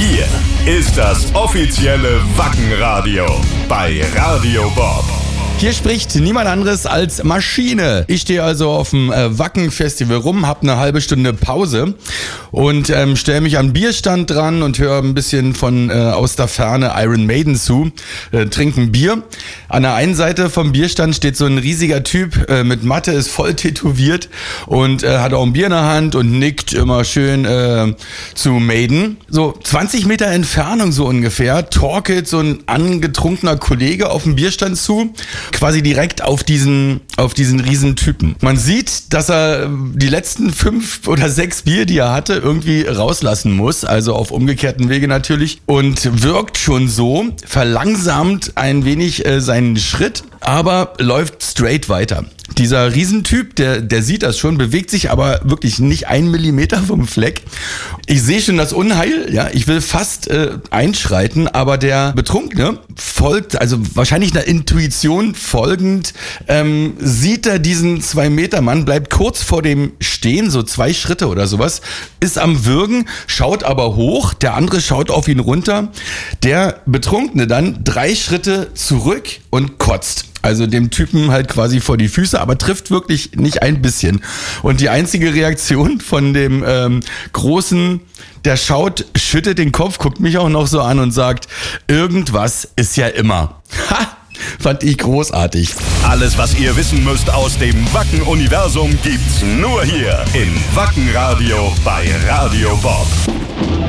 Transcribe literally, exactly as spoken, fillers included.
Hier ist das offizielle Wackenradio bei Radio Bob. Hier spricht niemand anderes als Maschine. Ich stehe also auf dem äh, Wacken-Festival rum, habe eine halbe Stunde Pause und ähm, stelle mich am Bierstand dran und höre ein bisschen von äh, aus der Ferne Iron Maiden zu, äh, trinke ein Bier. An der einen Seite vom Bierstand steht so ein riesiger Typ äh, mit Matte, ist voll tätowiert und äh, hat auch ein Bier in der Hand und nickt immer schön äh, zu Maiden. So zwanzig Meter Entfernung so ungefähr torkelt so ein angetrunkener Kollege auf dem Bierstand zu, quasi direkt auf diesen auf diesen riesen Typen. Man sieht, dass er die letzten fünf oder sechs Bier, die er hatte, irgendwie rauslassen muss, also auf umgekehrten Wege natürlich, und wirkt schon so, verlangsamt ein wenig äh, seinen Schritt, aber läuft straight weiter. Dieser Riesentyp, der, der sieht das schon, bewegt sich aber wirklich nicht einen Millimeter vom Fleck. Ich sehe schon das Unheil, ja, ich will fast äh, einschreiten, aber der Betrunkene folgt, also wahrscheinlich einer Intuition folgend, ähm, sieht er diesen Zwei-Meter-Mann, bleibt kurz vor dem stehen, so zwei Schritte oder sowas, ist am Würgen, schaut aber hoch, der andere schaut auf ihn runter, der Betrunkene dann drei Schritte zurück und kotzt. Also dem Typen halt quasi vor die Füße, aber trifft wirklich nicht ein bisschen. Und die einzige Reaktion von dem ähm, Großen, der schaut, schüttet den Kopf, guckt mich auch noch so an und sagt, irgendwas ist ja immer. Ha! Fand ich großartig. Alles, was ihr wissen müsst aus dem Wacken-Universum, gibt's nur hier im Wackenradio bei Radio Bob.